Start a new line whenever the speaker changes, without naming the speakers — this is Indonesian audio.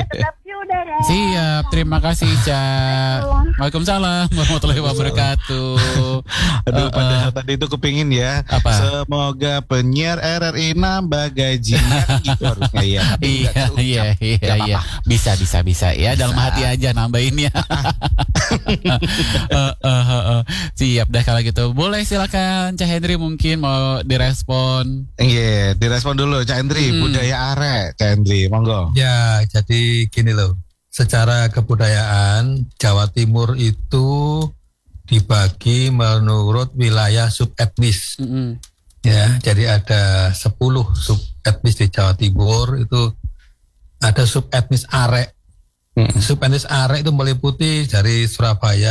tetap udah ya.
Siap, terima kasih Ica. Waalaikumsalam warahmatullahi wabarakatuh.
Aduh, padahal tadi itu kepingin ya.
Apa?
Semoga penyiar RRI nambah gajinya gitu harusnya ya. Tapi nggak terucap. Nggak
Iya. Bisa ya. Dalam hati aja nambahinnya. Siap dah kalau gitu. Boleh silakan Cak Hendri mungkin mau direspon.
Iya, direspon dulu Cak Hendri, budaya arek Cak Hendri, monggo.
Ya, jadi gini loh. Secara kebudayaan Jawa Timur itu dibagi menurut wilayah subetnis. Ya, jadi ada 10 subetnis di Jawa Timur. Itu ada subetnis arek. Subetnis arek itu meliputi dari Surabaya,